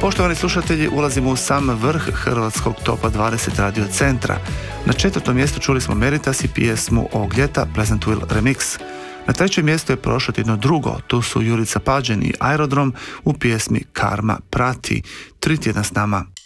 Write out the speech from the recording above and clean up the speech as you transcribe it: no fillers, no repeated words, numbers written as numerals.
Poštovani slušatelji, ulazimo u sam vrh hrvatskog topa 20 radio centra. Na 4. mjestu čuli smo Meritas i pjesmu ovog ljeta Pleasantville Remix. Na 3. mjestu je prošlo jedno drugo, tu su Jurica Pađen i Aerodrom u pjesmi Karma prati. 3 tjedna s nama.